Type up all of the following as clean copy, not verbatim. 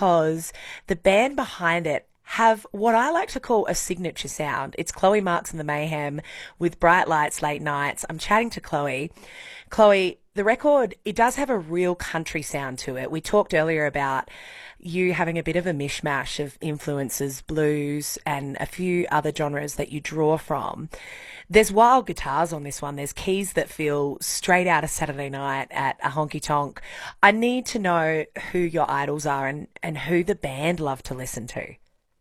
because the band behind it have what I like to call a signature sound. It's Chloe Marks and the Mayhem with Bright Lights, Late Nights. I'm chatting to Chloe. Chloe, the record, it does have a real country sound to it. We talked earlier about you having a bit of a mishmash of influences, blues, and a few other genres that you draw from. There's wild guitars on this one. There's keys that feel straight out of Saturday night at a honky tonk. I need to know who your idols are and who the band love to listen to.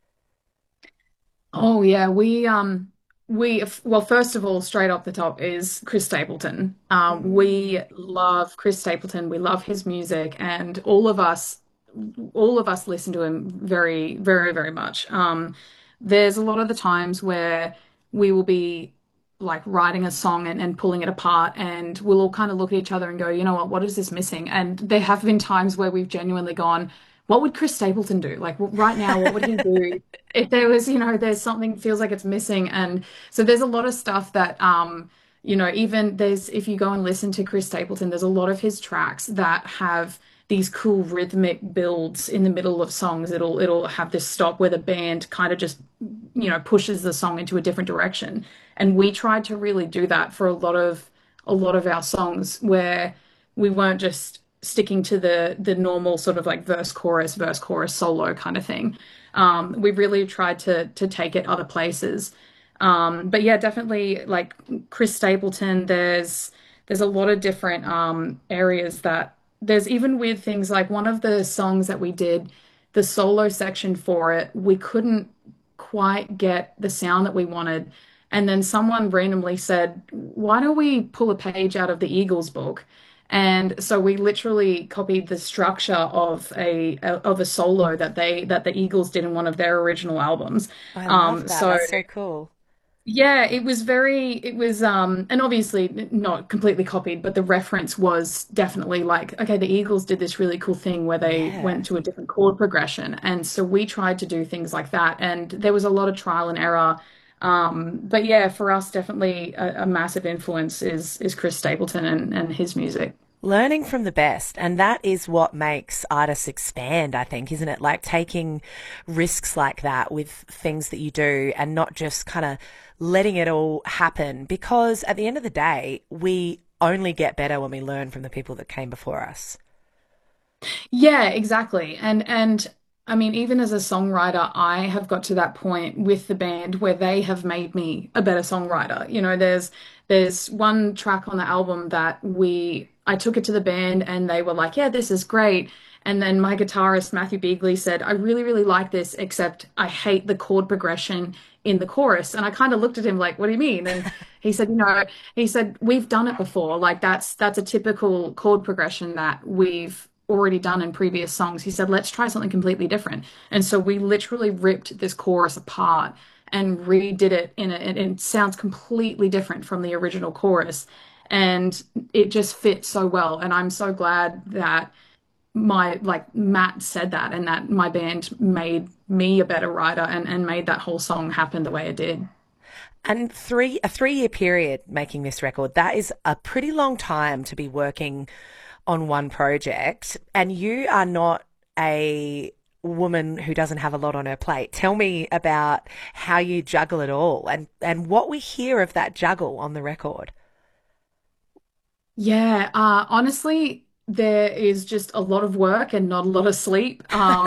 Oh yeah, well, first of all, straight off the top is Chris Stapleton. We Mm. love Chris Stapleton. We love his music, and all of us listen to him very, very, very much. There's a lot of the times where we will be like writing a song and pulling it apart, and we'll all kind of look at each other and go, you know what is this missing? And there have been times where we've genuinely gone, what would Chris Stapleton do? Like right now, what would he do if there was, there's something feels like it's missing? And so there's a lot of stuff that, even there's, if you go and listen to Chris Stapleton, there's a lot of his tracks that have these cool rhythmic builds in the middle of songs. It'll have this stop where the band kind of just, pushes the song into a different direction. And we tried to really do that for a lot of our songs where we weren't just sticking to the normal sort of like verse chorus solo kind of thing. We really tried to take it other places. But yeah, definitely like Chris Stapleton, there's a lot of different areas that there's even weird things like one of the songs that we did, the solo section for it, we couldn't quite get the sound that we wanted. And then someone randomly said, why don't we pull a page out of the Eagles book? And so we literally copied the structure of a solo that the Eagles did in one of their original albums. I love that. So That's so cool. yeah, and obviously not completely copied, but the reference was definitely like, okay, the Eagles did this really cool thing where they Yeah. went to a different chord progression. And so we tried to do things like that. And there was a lot of trial and error. But yeah, for us, definitely a massive influence is Chris Stapleton and his music. Learning from the best. And that is what makes artists expand, I think, isn't it? Like taking risks like that with things that you do and not just kind of letting it all happen. Because at the end of the day, we only get better when we learn from the people that came before us. Yeah, exactly. And I mean, even as a songwriter, I have got to that point with the band where they have made me a better songwriter. There's one track on the album that I took it to the band and they were like, "Yeah, this is great." And then my guitarist Matthew Beagley said, "I really, really like this, except I hate the chord progression in the chorus." And I kind of looked at him like, "What do you mean?" And he said, he said, "We've done it before. Like that's a typical chord progression that we've already done in previous songs." He said, let's try something completely different. And so we literally ripped this chorus apart and redid it and it sounds completely different from the original chorus. And it just fits so well. And I'm so glad that like Matt said that and that my band made me a better writer and made that whole song happen the way it did. And a 3 year period making this record, that is a pretty long time to be working on one project. And you are not a woman who doesn't have a lot on her plate. Tell me about how you juggle it all and what we hear of that juggle on the record. Yeah, honestly, there is just a lot of work and not a lot of sleep.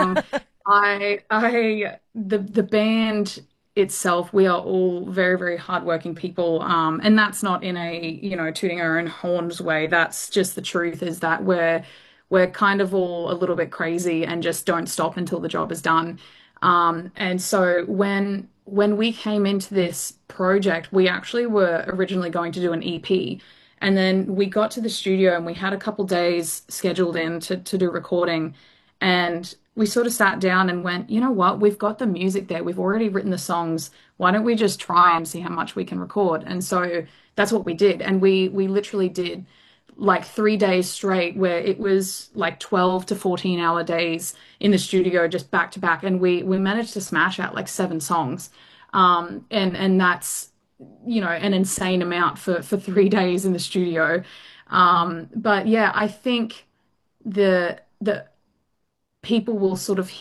The band itself, we are all very, very hardworking people. And that's not in a, tooting our own horns way. That's just the truth is that we're kind of all a little bit crazy and just don't stop until the job is done. And so when we came into this project, we actually were originally going to do an EP. And then we got to the studio and we had a couple days scheduled in to do recording. And we sort of sat down and went, you know what? We've got the music there. We've already written the songs. Why don't we just try and see how much we can record? And so that's what we did. And we literally did like 3 days straight where it was like 12 to 14-hour days in the studio just back to back. And we managed to smash out like 7 songs. And that's an insane amount for 3 days in the studio. But yeah, I think the people will sort of